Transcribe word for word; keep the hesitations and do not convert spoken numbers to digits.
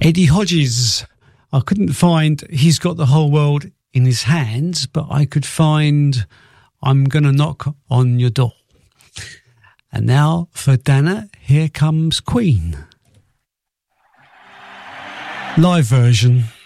Eddie Hodges. I couldn't find He's Got the Whole World in His Hands, but I could find I'm Gonna Knock on Your Door. And now for Dana, here comes Queen. Live version.